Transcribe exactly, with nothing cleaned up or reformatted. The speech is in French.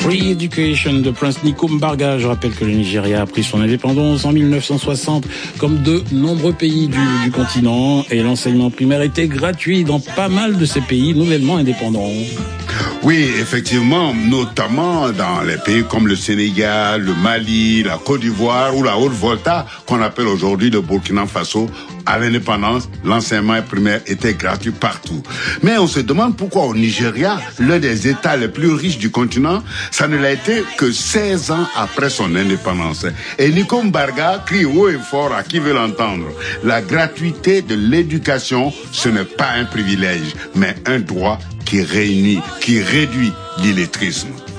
Free Education de Prince Nico Mbarga. Je rappelle que le Nigeria a pris son indépendance en mille neuf cent soixante, comme de nombreux pays du, du continent, et l'enseignement primaire était gratuit dans pas mal de ces pays nouvellement indépendants. Oui, effectivement, notamment dans les pays comme le Sénégal, le Mali, la Côte d'Ivoire ou la Haute-Volta, qu'on appelle aujourd'hui le Burkina Faso. À l'indépendance, l'enseignement primaire était gratuit partout. Mais on se demande pourquoi au Nigeria, l'un des États les plus riches du continent, ça ne l'a été que seize ans après son indépendance. Et Nico Mbarga crie haut et fort à qui veut l'entendre. La gratuité de l'éducation, ce n'est pas un privilège, mais un droit qui réunit, qui réduit l'illettrisme.